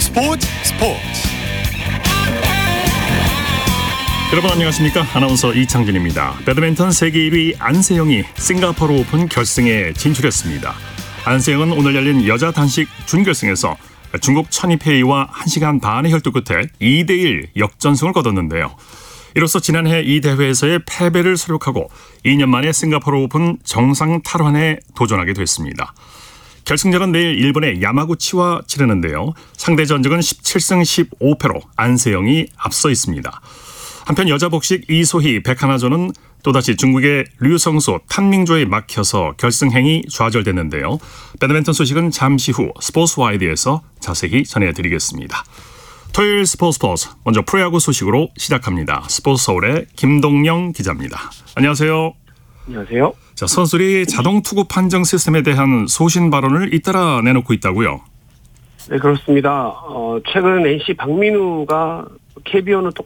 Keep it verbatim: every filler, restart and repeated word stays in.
스포츠 스포츠 여러분 안녕하십니까? 아나운서 이창진입니다. 배드민턴 세계 일 위 안세영이 싱가포르 오픈 결승에 진출했습니다. 안세영은 오늘 열린 여자 단식 준결승에서 중국 천이페이와 한 시간 반의 혈투 끝에 이 대 일 역전승을 거뒀는데요. 이로써 지난해 이 대회에서의 패배를 수록하고 이 년 만에 싱가포르 오픈 정상 탈환에 도전하게 됐습니다. 결승전은 내일 일본의 야마구치와 치르는데요. 상대 전적은 십칠 승 십오 패로 안세영이 앞서 있습니다. 한편 여자 복식 이소희 백하나조는 또다시 중국의 류성수 탄밍조에 막혀서 결승행이 좌절됐는데요. 배드민턴 소식은 잠시 후 스포츠와이드에서 자세히 전해드리겠습니다. 토요일 스포츠 스포츠 먼저 프로야구 소식으로 시작합니다. 스포츠 서울의 김동영 기자입니다. 안녕하세요. 안녕하세요. 자, 선수들이 자동 투구 판정 시스템에 대한 소신 발언을 잇따라 내놓고 있다고요? 네, 그렇습니다. 어, 최근 엔씨 박민우가 케이비오는